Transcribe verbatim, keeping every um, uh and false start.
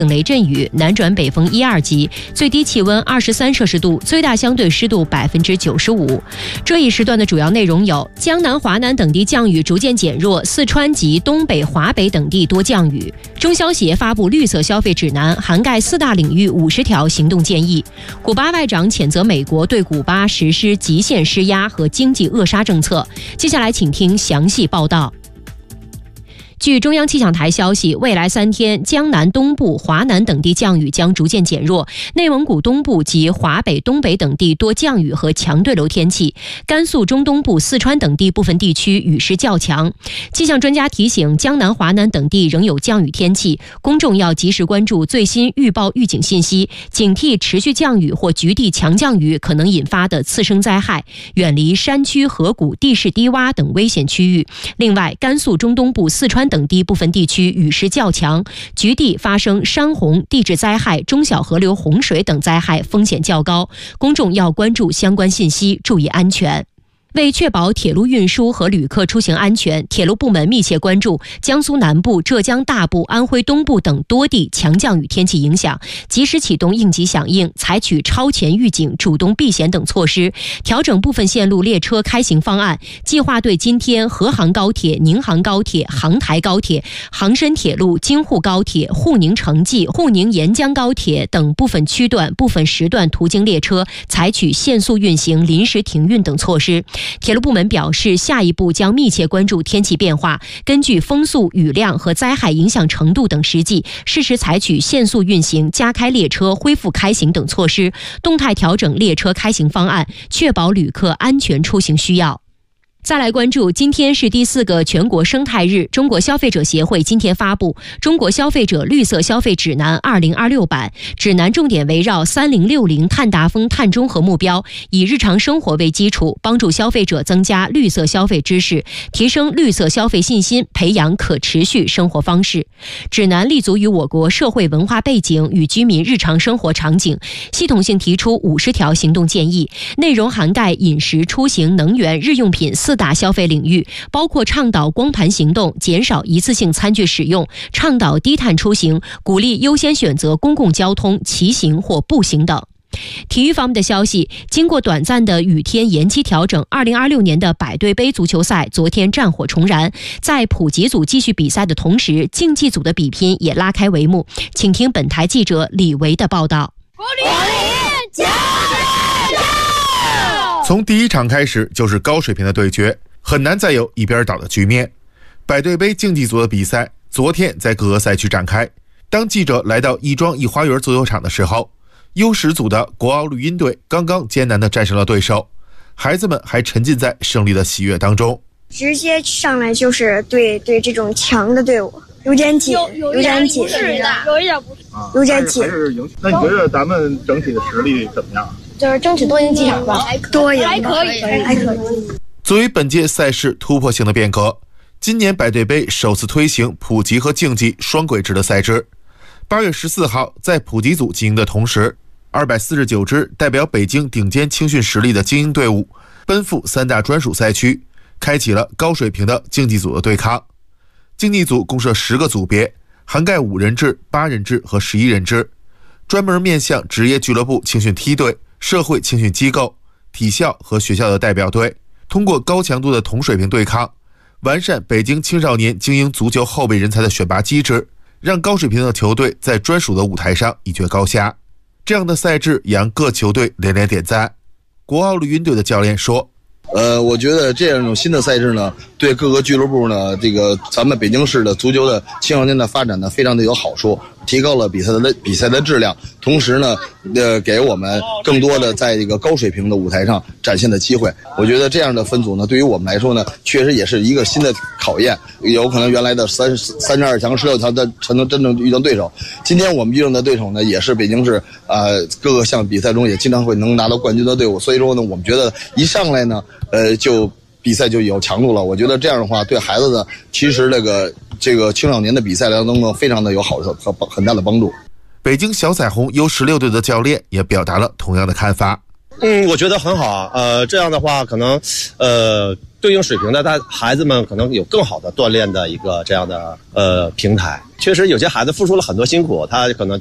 雷阵雨，南转北风一二级，最低气温二十三摄氏度，最大相对湿度百分之九十五。这一时段的主要内容有：江南、华南等地降雨逐渐减弱，四川及东北、华北等地多降雨。中消协发布绿色消费指南，涵盖四大领域五十条行动建议。古巴外长谴责美国对古巴实施极限施压和经济扼杀政策。接下来请听详细报道。据中央气象台消息，未来三天，江南东部、华南等地降雨将逐渐减弱，内蒙古东部及华北、东北等地多降雨和强对流天气，甘肃中东部、四川等地部分地区雨势较强。气象专家提醒，江南、华南等地仍有降雨天气，公众要及时关注最新预报预警信息，警惕持续降雨或局地强降雨可能引发的次生灾害，远离山区、河谷、地势低洼等危险区域。另外，甘肃中东部、四川等地部分地区雨势较强，局地发生山洪、地质灾害、中小河流洪水等灾害风险较高，公众要关注相关信息，注意安全。为确保铁路运输和旅客出行安全，铁路部门密切关注江苏南部、浙江大部、安徽东部等多地强降雨天气影响，及时启动应急响应，采取超前预警、主动避险等措施，调整部分线路列车开行方案，计划对今天河杭高铁、宁杭高铁、杭台高铁、杭深铁路、京沪高铁、沪宁城际、沪宁沿江高铁等部分区段、部分时段途经列车采取限速运行、临时停运等措施。铁路部门表示，下一步将密切关注天气变化，根据风速、雨量和灾害影响程度等实际，适时采取限速运行、加开列车、恢复开行等措施，动态调整列车开行方案，确保旅客安全出行需要。再来关注，今天是第四个全国生态日。中国消费者协会今天发布《中国消费者绿色消费指南二零二六版》，指南重点围绕三零六零碳达峰、碳中和目标，以日常生活为基础，帮助消费者增加绿色消费知识，提升绿色消费信心，培养可持续生活方式。指南立足于我国社会文化背景与居民日常生活场景，系统性提出五十条行动建议，内容涵盖饮食、出行、能源、日用品四大消费领域，包括倡导光盘行动，减少一次性餐具使用，倡导低碳出行，鼓励优先选择公共交通、骑行或步行等。体育方面的消息，经过短暂的雨天延期调整，二零二六年的百对杯足球赛昨天战火重燃，在普及组继续比赛的同时，竞技组的比拼也拉开帷幕。请听本台记者李维的报道。 国力加油！ 从第一场开始就是高水平的对决，很难再有一边倒的局面。百对杯竞技组的比赛昨天在各个赛区展开，当记者来到亦庄颐花园足球场的时候，优十组的国奥绿茵队刚刚艰难地战胜了对手，孩子们还沉浸在胜利的喜悦当中。 直接上来就是对对这种强的队伍有点紧，有点紧， 是的，有一点不是， 有点紧。 那你觉得咱们整体的实力怎么样？ 就是争取多赢几场吧， 多赢还可以，还可以。 作为本届赛事突破性的变革，今年百对杯首次推行普及和竞技双轨制的赛制。八月十四号，在普及组进行的同时，二百四十九支代表北京顶尖青训实力的精英队伍奔赴三大专属赛区，开启了高水平的竞技组的对抗。竞技组共设十个组别，涵盖五人制、八人制和十一人制，专门面向职业俱乐部青训梯队、社会青训机构、体校和学校的代表队，通过高强度的同水平对抗，完善北京青少年精英足球后备人才的选拔机制，让高水平的球队在专属的舞台上一决高下。这样的赛制也让各球队连连点赞。国奥绿茵队的教练说， 呃，我觉得这样一种新的赛制呢，对各个俱乐部呢，这个咱们北京市的足球的青少年的发展呢，非常的有好处，提高了比赛的比赛的质量，同时呢，呃，给我们更多的在这个高水平的舞台上展现的机会。我觉得这样的分组呢，对于我们来说呢，确实也是一个新的考验。有可能原来的三三十二强、十六强的才能真正遇到对手，今天我们遇到的对手呢，也是北京市呃各个项比赛中也经常会能拿到冠军的队伍。所以说呢，我们觉得一上来呢，呃，就比赛就有强度了。我觉得这样的话，对孩子呢，其实这个这个青少年的比赛当中非常的有好处和很大的帮助。 北京小彩虹 U 十六 队的教练也表达了同样的看法。 嗯，我觉得很好啊。呃，这样的话，可能呃对应水平的，他孩子们可能有更好的锻炼的一个这样的呃平台。确实有些孩子付出了很多辛苦，他可能